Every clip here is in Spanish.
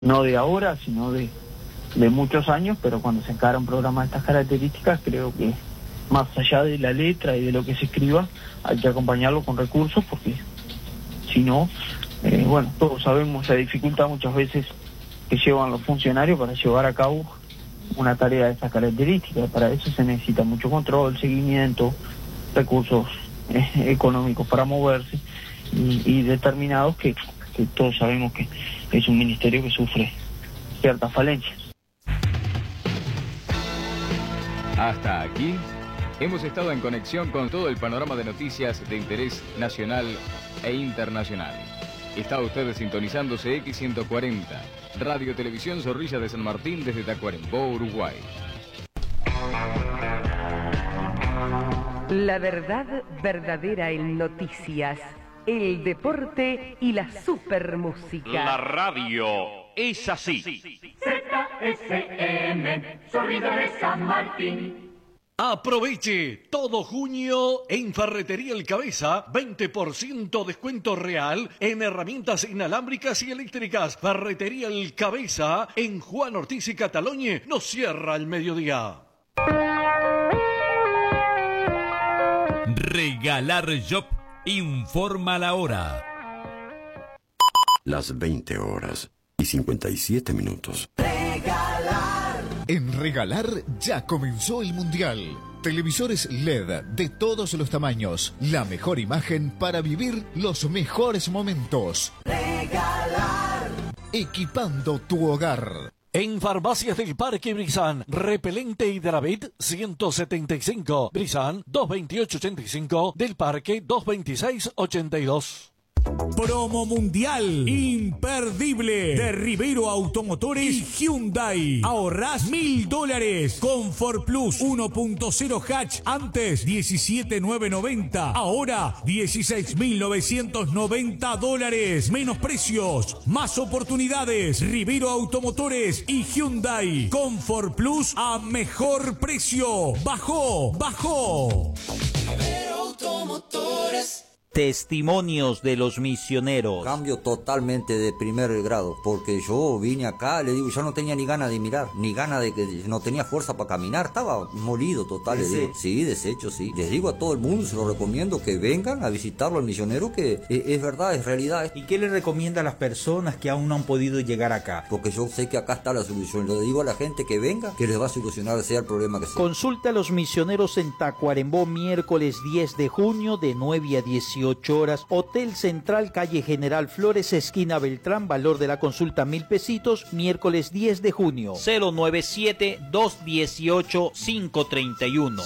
no de ahora, sino de muchos años, pero cuando se encara un programa de estas características, creo que más allá de la letra y de lo que se escriba, hay que acompañarlo con recursos, porque si no, bueno, todos sabemos la dificultad muchas veces que llevan los funcionarios para llevar a cabo una tarea de estas características. Para eso se necesita mucho control, seguimiento, recursos económicos para moverse y determinados que todos sabemos que es un ministerio que sufre ciertas falencias. Hasta aquí hemos estado en conexión con todo el panorama de noticias de interés nacional e internacional. Está usted sintonizando CX140, Radio Televisión Zorrilla de San Martín desde Tacuarembó, Uruguay. La verdad verdadera en noticias, el deporte y la supermúsica. La radio es así. ZSM, Zorrilla de San Martín. Aproveche todo junio en Ferretería El Cabeza, 20% descuento real en herramientas inalámbricas y eléctricas. Ferretería El Cabeza en Juan Ortiz y Cataloñe nos cierra el mediodía. Regalar Shop informa la hora. Las 20 horas y 57 minutos. En Regalar ya comenzó el Mundial. Televisores LED de todos los tamaños. La mejor imagen para vivir los mejores momentos. Regalar. Equipando tu hogar. En Farmacias del Parque Brizán, repelente Hidravit 175, Brizán 228.85, del Parque 226.82. Promo mundial imperdible de Rivero Automotores y Hyundai. Ahorrás $1.000. Comfort Plus 1.0 hatch, antes $17.990, ahora $16.990. Menos precios, más oportunidades. Rivero Automotores y Hyundai. Comfort Plus a mejor precio. Bajó. Rivero Automotores. Testimonios de los misioneros. Cambio totalmente de primer grado, porque yo vine acá, le digo, yo no tenía ni ganas de mirar, ni ganas de que no tenía fuerza para caminar, estaba molido total. Les digo, sí, deshecho, sí. Les digo a todo el mundo, se lo recomiendo que vengan a visitarlo al misionero, que es verdad, es realidad. ¿Y qué le recomienda a las personas que aún no han podido llegar acá? Porque yo sé que acá está la solución. Le digo a la gente que venga, que les va a solucionar, sea el problema que sea. Consulta a los misioneros en Tacuarembó, miércoles 10 de junio de 9 a 18 horas. Hotel Central, calle General Flores, esquina Beltrán. Valor de la consulta $1,000, miércoles 10 de junio. 097-218-531.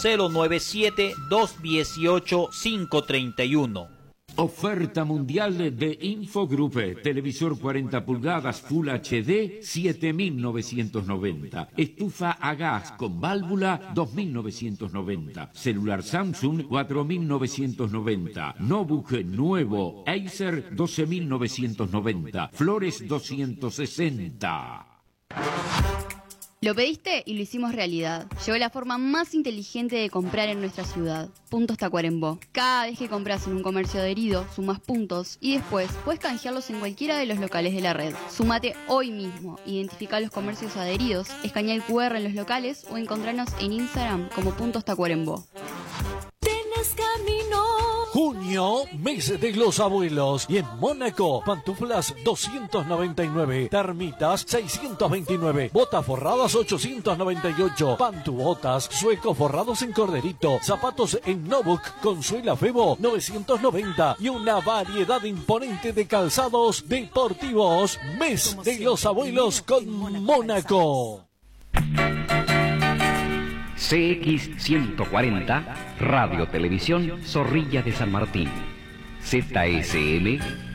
097-218-531. Oferta mundial de Infogroup, televisor 40 pulgadas Full HD, 7.990. Estufa a gas con válvula, 2.990. Celular Samsung, 4.990. Notebook nuevo Acer, 12.990. Flores, 260. Lo pediste y lo hicimos realidad. Llegó la forma más inteligente de comprar en nuestra ciudad. Puntos Tacuarembó. Cada vez que compras en un comercio adherido, sumas puntos y después puedes canjearlos en cualquiera de los locales de la red. Súmate hoy mismo. Identifica los comercios adheridos, escanea el QR en los locales o encontranos en Instagram como Puntos Tacuarembó. Tenés camino. Junio, mes de los abuelos. Y en Mónaco, pantuflas 299, termitas 629, botas forradas 898, pantubotas, suecos forrados en corderito, zapatos en Notebook con suela Febo 990 y una variedad imponente de calzados deportivos. Mes de los abuelos con Mónaco. CX140, Radio Televisión Zorrilla de San Martín. ZSM